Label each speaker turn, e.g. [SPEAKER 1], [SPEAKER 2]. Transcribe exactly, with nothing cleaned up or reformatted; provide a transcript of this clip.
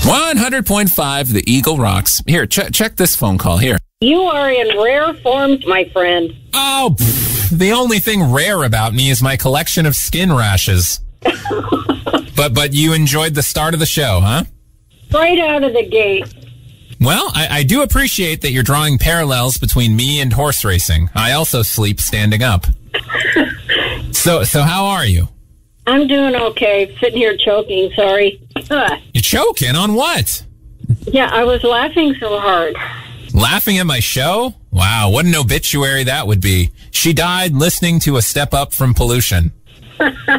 [SPEAKER 1] one hundred point five, the Eagle rocks. Here, ch- check this phone call here.
[SPEAKER 2] You are in rare form, my friend.
[SPEAKER 1] Oh, pff, the only thing rare about me is my collection of skin rashes. but but you enjoyed the start of the show, huh?
[SPEAKER 2] Right out of the gate.
[SPEAKER 1] Well, I, I do appreciate that you're drawing parallels between me and horse racing. I also sleep standing up. so so how are you?
[SPEAKER 2] I'm doing okay. Sitting here choking, sorry. Ugh.
[SPEAKER 1] You're choking on what?
[SPEAKER 2] Yeah, I was laughing so hard.
[SPEAKER 1] Laughing at my show? Wow, what an obituary that would be. She died listening to A Step Up from Pollution.